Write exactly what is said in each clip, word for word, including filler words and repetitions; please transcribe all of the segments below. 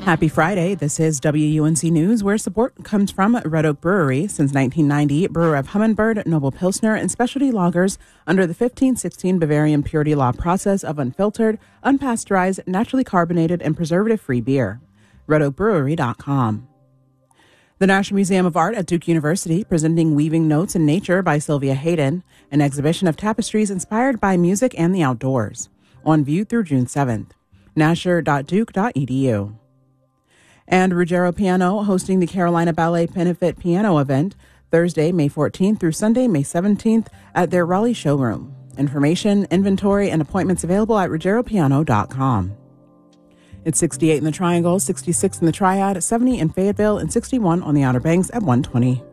Happy Friday. This is W U N C News, where support comes from Red Oak Brewery. Since nineteen ninety, brewer of Humminbird, Noble Pilsner, and specialty lagers under the fifteen sixteen Bavarian Purity Law process of unfiltered, unpasteurized, naturally carbonated, and preservative-free beer. red oak brewery dot com. The National Museum of Art at Duke University presenting Weaving Notes in Nature by Sylvia Hayden, an exhibition of tapestries inspired by music and the outdoors. On view through June seventh. nasher dot duke dot e d u. And Ruggiero Piano hosting the Carolina Ballet Benefit Piano event Thursday, May fourteenth through Sunday, May seventeenth at their Raleigh showroom. Information, inventory, and appointments available at ruggiero piano dot com. It's sixty-eight in the Triangle, sixty-six in the Triad, seventy in Fayetteville, and sixty-one on the Outer Banks at one twenty.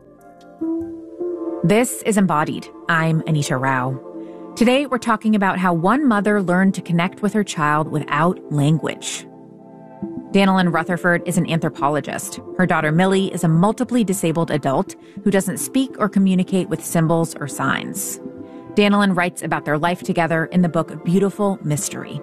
This is Embodied. I'm Anita Rao. Today, we're talking about how one mother learned to connect with her child without language. Danilyn Rutherford is an anthropologist. Her daughter Millie is a multiply disabled adult who doesn't speak or communicate with symbols or signs. Danilyn writes about their life together in the book Beautiful Mystery.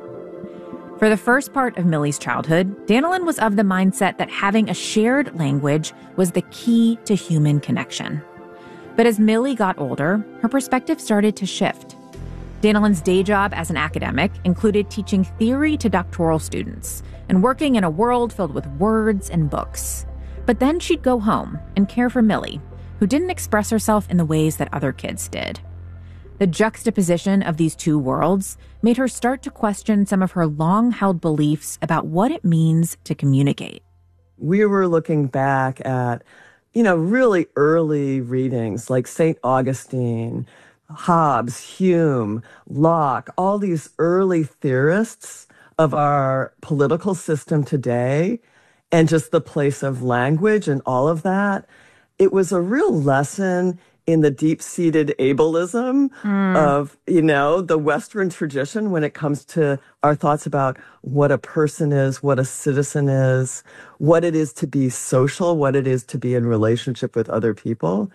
For the first part of Millie's childhood, Danilyn was of the mindset that having a shared language was the key to human connection. But as Millie got older, her perspective started to shift. Danilyn's day job as an academic included teaching theory to doctoral students and working in a world filled with words and books. But then she'd go home and care for Millie, who didn't express herself in the ways that other kids did. The juxtaposition of these two worlds made her start to question some of her long-held beliefs about what it means to communicate. We were looking back at, you know, really early readings like Saint Augustine, Hobbes, Hume, Locke, all these early theorists of our political system today, and just the place of language and all of that. It was a real lesson in the deep-seated ableism mm. of, you know, the Western tradition when it comes to our thoughts about what a person is, what a citizen is, what it is to be social, what it is to be in relationship with other people.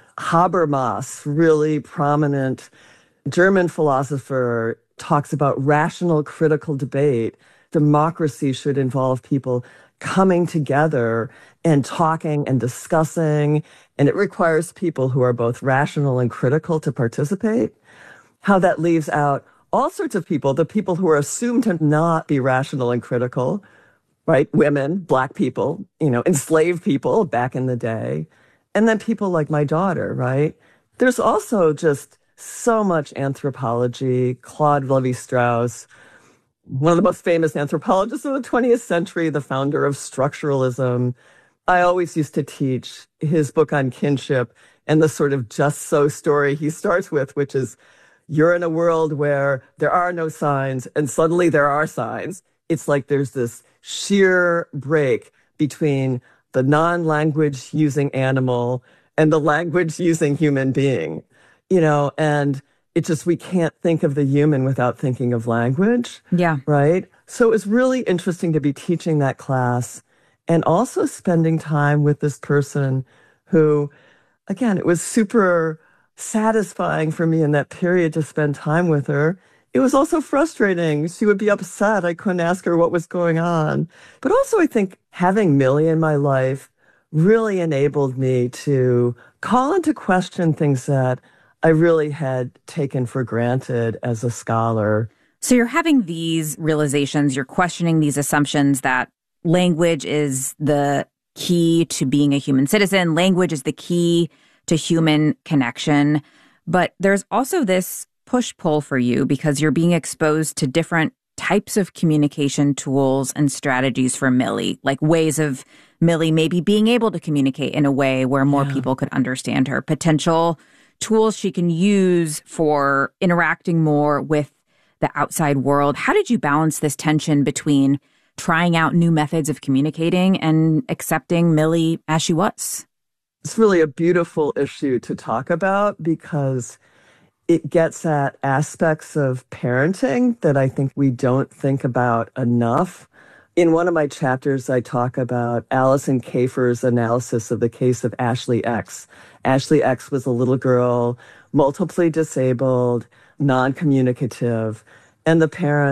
Habermas, really prominent German philosopher, talks about rational critical debate. Democracy should involve people coming together and talking and discussing, and it requires people who are both rational and critical to participate. How that leaves out all sorts of people, the people who are assumed to not be rational and critical, right? Women, Black people, you know, enslaved people back in the day. And then people like my daughter, right? There's also just so much anthropology. Claude Lévi-Strauss, one of the most famous anthropologists of the twentieth century, the founder of structuralism. I always used to teach his book on kinship and the sort of just so story he starts with, which is you're in a world where there are no signs and suddenly there are signs. It's like there's this sheer break between the non-language using animal and the language using human being, you know, and it just, we can't think of the human without thinking of language. Yeah. Right? So it was really interesting to be teaching that class and also spending time with this person who, again, it was super satisfying for me in that period to spend time with her. It was also frustrating. She would be upset. I couldn't ask her what was going on. But also, I think having Millie in my life really enabled me to call into question things that I really had taken for granted as a scholar. So you're having these realizations, you're questioning these assumptions that language is the key to being a human citizen, language is the key to human connection. But there's also this push-pull for you because you're being exposed to different types of communication tools and strategies for Millie, like ways of Millie maybe being able to communicate in a way where more yeah. people could understand her, potential tools she can use for interacting more with the outside world. How did you balance this tension between trying out new methods of communicating and accepting Millie as she was? It's really a beautiful issue to talk about because it gets at aspects of parenting that I think we don't think about enough. In one of my chapters, I talk about Alison Kafer's analysis of the case of Ashley X. Ashley X was a little girl, multiply disabled, non-communicative, and the parents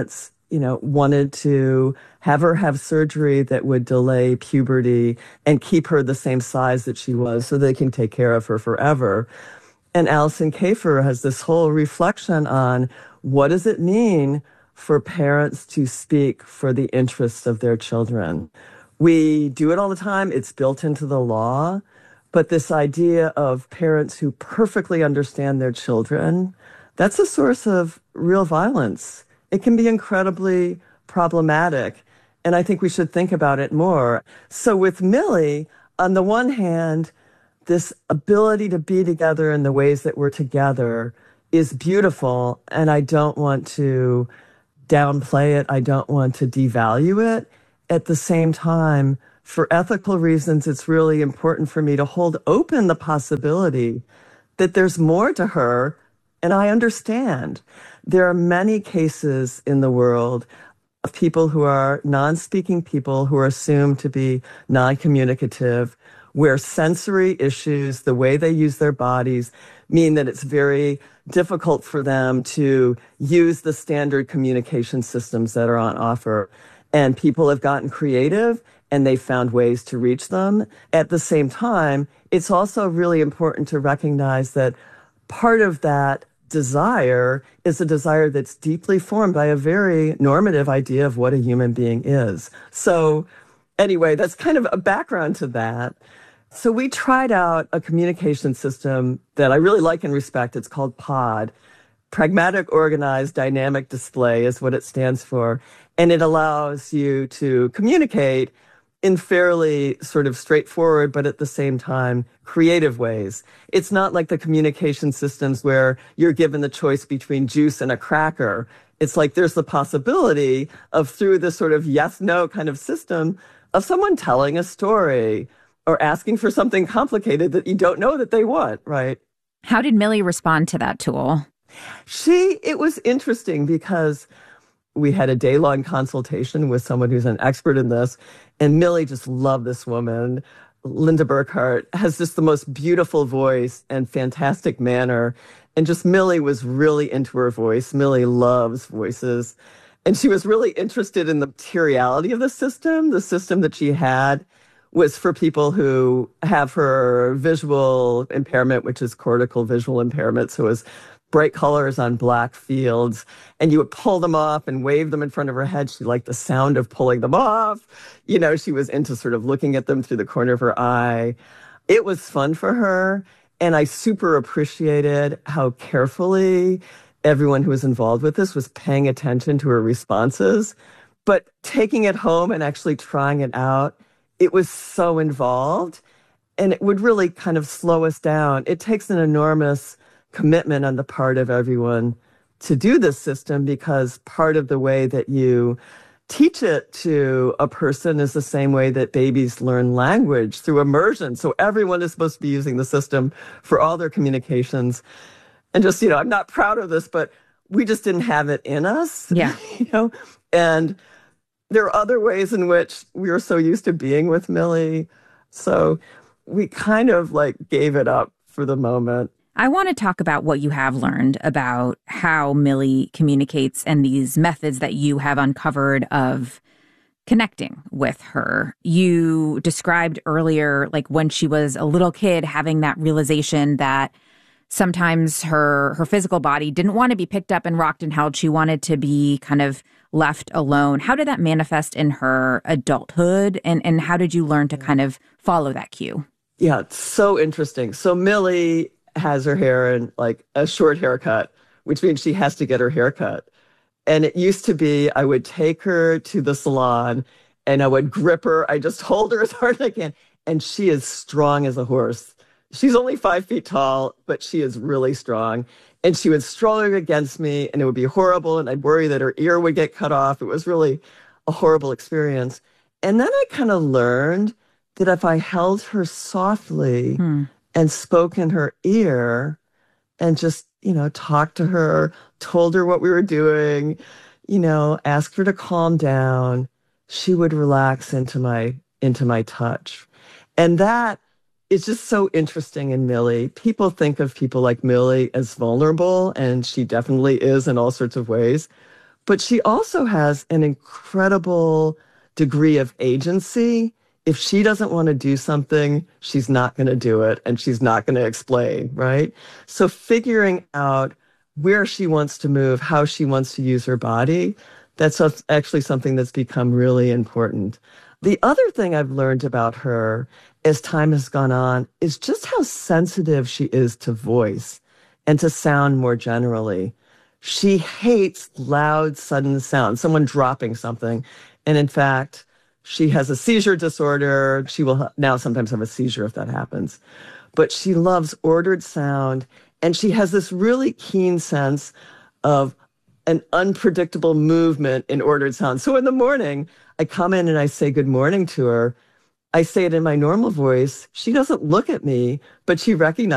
you know, wanted to have her have surgery that would delay puberty and keep her the same size that she was so they can take care of her forever. And Alison Kafer has this whole reflection on what does it mean for parents to speak for the interests of their children. We do it all the time. It's built into the law. But this idea of parents who perfectly understand their children, that's a source of real violence. It can be incredibly problematic. And I think we should think about it more. So with Millie, on the one hand, this ability to be together in the ways that we're together is beautiful. And I don't want to downplay it. I don't want to devalue it. At the same time, for ethical reasons, it's really important for me to hold open the possibility that there's more to her. And I understand there are many cases in the world of people who are non-speaking people who are assumed to be non-communicative, where sensory issues, the way they use their bodies, mean that it's very difficult for them to use the standard communication systems that are on offer. And people have gotten creative and they found ways to reach them. At the same time, it's also really important to recognize that part of that desire is a desire that's deeply formed by a very normative idea of what a human being is. So anyway, that's kind of a background to that. So we tried out a communication system that I really like and respect. It's called POD. Pragmatic, Organized, Dynamic Display is what it stands for. And it allows you to communicate in fairly sort of straightforward, but at the same time, creative ways. It's not like the communication systems where you're given the choice between juice and a cracker. It's like there's the possibility of, through this sort of yes-no kind of system, of someone telling a story or asking for something complicated that you don't know that they want, right? How did Millie respond to that tool? She, it was interesting because we had a day-long consultation with someone who's an expert in this, and Millie just loved this woman. Linda Burkhardt has just the most beautiful voice and fantastic manner, and just Millie was really into her voice. Millie loves voices, and she was really interested in the materiality of the system. The system that she had was for people who have her visual impairment, which is cortical visual impairment, so it was bright colors on black fields, and you would pull them off and wave them in front of her head. She liked the sound of pulling them off. You know, she was into sort of looking at them through the corner of her eye. It was fun for her, and I super appreciated how carefully everyone who was involved with this was paying attention to her responses. But taking it home and actually trying it out, it was so involved, and it would really kind of slow us down. It takes an enormous commitment on the part of everyone to do this system, because part of the way that you teach it to a person is the same way that babies learn language, through immersion. So everyone is supposed to be using the system for all their communications. And just, you know, I'm not proud of this, but we just didn't have it in us. Yeah. You know, and there are other ways in which we were so used to being with Millie. So we kind of like gave it up for the moment. I want to talk about what you have learned about how Millie communicates and these methods that you have uncovered of connecting with her. You described earlier, like when she was a little kid, having that realization that sometimes her her physical body didn't want to be picked up and rocked and held. She wanted to be kind of left alone. How did that manifest in her adulthood? And, and how did you learn to kind of follow that cue? Yeah, it's so interesting. So Millie has her hair in like a short haircut, which means she has to get her haircut. And it used to be I would take her to the salon and I would grip her. I just hold her as hard as I can. And she is strong as a horse. She's only five feet tall, but she is really strong. And she would stroll against me and it would be horrible. And I'd worry that her ear would get cut off. It was really a horrible experience. And then I kind of learned that if I held her softly hmm. and spoke in her ear and just, you know, talked to her, told her what we were doing, you know, asked her to calm down, she would relax into my, into my touch. And that is just so interesting in Millie. People think of people like Millie as vulnerable, and she definitely is in all sorts of ways. But she also has an incredible degree of agency. If she doesn't want to do something, she's not going to do it, and she's not going to explain, right? So figuring out where she wants to move, how she wants to use her body, that's actually something that's become really important. The other thing I've learned about her as time has gone on is just how sensitive she is to voice and to sound more generally. She hates loud, sudden sounds, someone dropping something. And in fact, she has a seizure disorder. She will now sometimes have a seizure if that happens. But she loves ordered sound, and she has this really keen sense of an unpredictable movement in ordered sound. So in the morning, I come in and I say good morning to her. I say it in my normal voice. She doesn't look at me, but she recognizes